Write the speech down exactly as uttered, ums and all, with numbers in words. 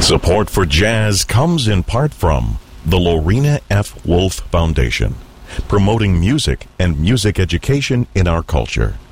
Support for jazz comes in part from the Lorena F. Wolf Foundation, promoting music and music education in our culture.